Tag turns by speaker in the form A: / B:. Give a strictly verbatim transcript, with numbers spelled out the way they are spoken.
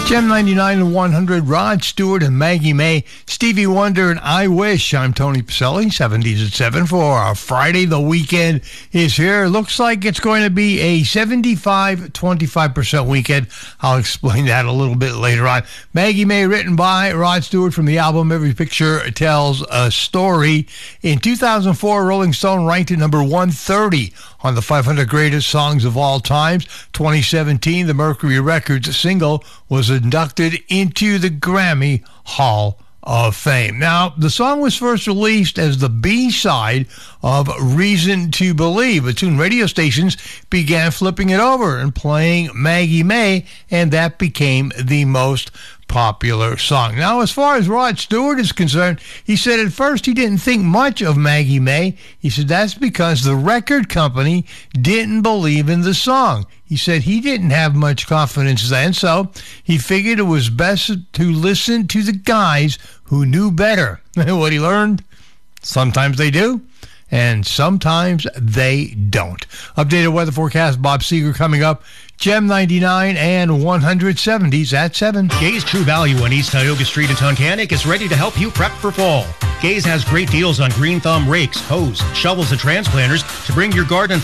A: Gem ninety-nine and one hundred, Rod Stewart and Maggie May, Stevie Wonder and I Wish. I'm Tony Pacelli, seventies at seven for our Friday. The weekend is here. Looks like it's going to be a seventy-five twenty-five percent weekend. I'll explain that a little bit later on. Maggie May, written by Rod Stewart from the album Every Picture Tells a Story. In two thousand four, Rolling Stone ranked at number one thirty on the five hundred greatest songs of all times. twenty seventeen, the Mercury Records single was inducted into the Grammy Hall of Fame. Now, the song was first released as the B-side of Reason to Believe, but soon radio stations began flipping it over and playing Maggie May, and that became the most popular song. Now, as far as Rod Stewart is concerned, he said at first he didn't think much of Maggie May. He said that's because the record company didn't believe in the song. He said he didn't have much confidence then, so he figured it was best to listen to the guys who knew better. What he learned? Sometimes they do, and sometimes they don't. Updated weather forecast, Bob Seger coming up. Gem ninety-nine and one hundred, seventies at seven.
B: Gaze True Value on East Tioga Street in Tunkhannock is ready to help you prep for fall. Gaze has great deals on Green Thumb rakes, hoes, shovels, and transplanters to bring your garden